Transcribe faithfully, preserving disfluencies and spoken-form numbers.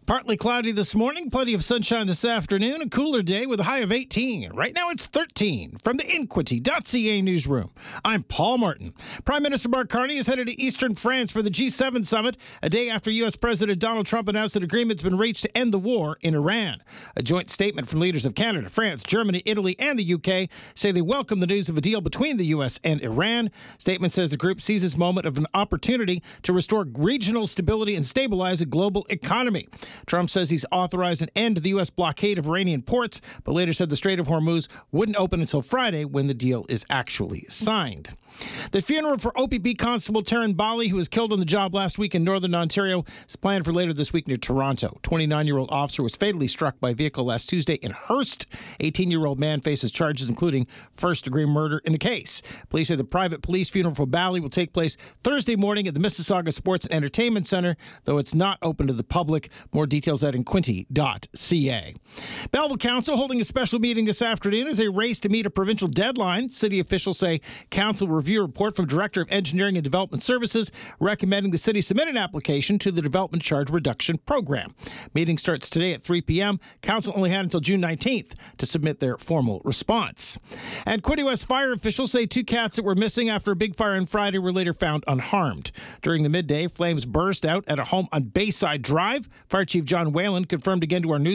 Partly cloudy this morning, plenty of sunshine this afternoon, a cooler day with a high of eighteen. Right now it's thirteen. From the Inquity dot C A newsroom, I'm Paul Martin. Prime Minister Mark Carney is headed to eastern France for the G seven summit, a day after U S. President Donald Trump announced an agreement's been reached to end the war in Iran. A joint statement from leaders of Canada, France, Germany, Italy, and the U K say they welcome the news of a deal between the U S and Iran. Statement says the group sees this moment of an opportunity to restore regional stability and stabilize a global economy. Trump says he's authorized an end to the U S blockade of Iranian ports, but later said the Strait of Hormuz wouldn't open until Friday when the deal is actually signed. The funeral for O P P Constable Taryn Bali, who was killed on the job last week in Northern Ontario, is planned for later this week near Toronto. twenty-nine-year-old officer was fatally struck by a vehicle last Tuesday in Hearst. eighteen-year-old man faces charges including first-degree murder in the case. Police say the private police funeral for Bali will take place Thursday morning at the Mississauga Sports and Entertainment Centre, though it's not open to the public. More details at Inquity dot C A. Belleville Council holding a special meeting this afternoon as a race to meet a provincial deadline. City officials say council will review a report from Director of Engineering and Development Services recommending the city submit an application to the Development Charge Reduction Program. Meeting starts today at three p.m. Council only had until June nineteenth to submit their formal response. And Quinte West fire officials say two cats that were missing after a big fire on Friday were later found unharmed. During the midday, flames burst out at a home on Bayside Drive. Fire Chief John Whalen confirmed again to our news